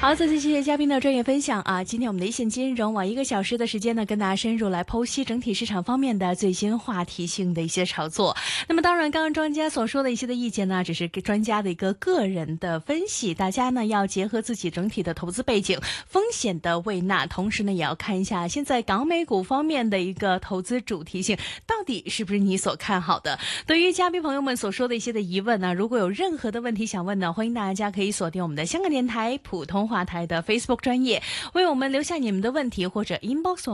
好，再次谢谢嘉宾的专业分享啊！今天我们的一线金融往1个小时的时间呢，跟大家深入来剖析整体市场方面的最新话题性的一些炒作。那么当然，刚刚专家所说的一些的意见呢，只是专家的一个个人的分析，大家呢要结合自己整体的投资背景、风险的胃纳，同时呢也要看一下现在港美股方面的一个投资主题性到底是不是你所看好的。对于嘉宾朋友们所说的一些的疑问呢，如果有任何的问题想问呢，欢迎大家可以锁定我们的香港电台普通话台的 Facebook 专页，为我们留下你们的问题或者 inbox